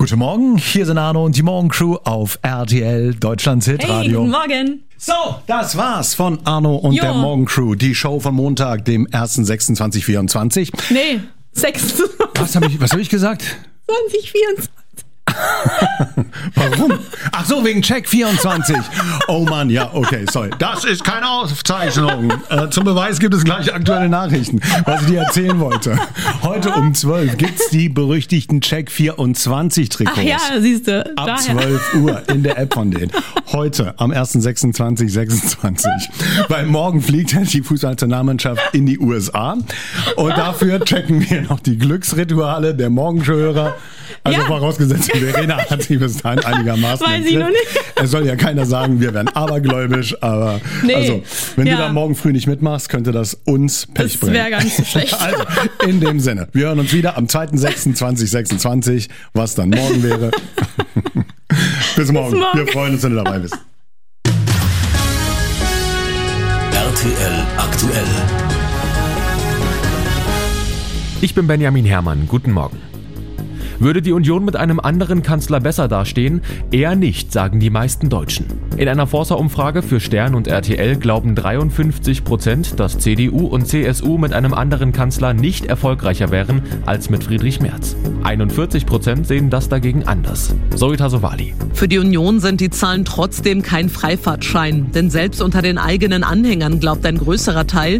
Guten Morgen, hier sind Arno und die Morgencrew auf RTL Deutschlands Hitradio. Hey, guten Morgen. So, das war's von Arno und der Morgencrew. Die Show von Montag, dem 1.6.2024. Nee, 6. Was hab ich gesagt? 2024. Warum? Ach so, wegen Check 24. Oh Mann, ja, okay, sorry. Das ist keine Aufzeichnung. Zum Beweis gibt es gleich aktuelle Nachrichten, was ich dir erzählen wollte. Heute um 12 gibt's die berüchtigten Check 24 Trikots. Ach ja, siehst du. Ab 12 Uhr in der App von denen. Heute am 1.26.26. Weil morgen fliegt die Fußballnationalmannschaft in die USA. Und dafür checken wir noch die Glücksrituale der Morgenshow-Hörer. Also vorausgesetzt, Verena hat sie bis dahin einigermaßen. Weiß ich noch nicht. Es soll ja keiner sagen, wir werden abergläubisch, aber also, wenn du da morgen früh nicht mitmachst, könnte das uns Pech bringen. Das wäre gar nicht so schlecht. Also, in dem Sinne, wir hören uns wieder am 2.6.2026, was dann morgen wäre. Bis morgen. Wir freuen uns, wenn du dabei bist. RTL aktuell. Ich bin Benjamin Herrmann. Guten Morgen. Würde die Union mit einem anderen Kanzler besser dastehen? Eher nicht, sagen die meisten Deutschen. In einer Forsa-Umfrage für Stern und RTL glauben 53%, dass CDU und CSU mit einem anderen Kanzler nicht erfolgreicher wären als mit Friedrich Merz. 41% sehen das dagegen anders. Zoe Tassovali. Für die Union sind die Zahlen trotzdem kein Freifahrtschein. Denn selbst unter den eigenen Anhängern glaubt ein größerer Teil,